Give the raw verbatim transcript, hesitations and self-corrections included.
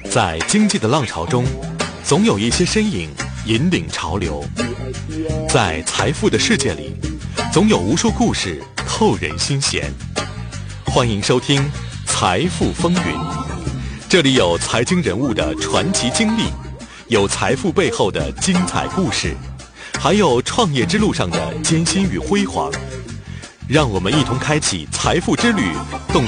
在经济的浪潮中，总有一些身影引领潮流；在财富的世界里，总有无数故事透人心弦。欢迎收听《财富风云》，这里有财经人物的传奇经历，有财富背后的精彩故事，还有创业之路上的艰辛与辉煌。让我们一同开启财富之旅，洞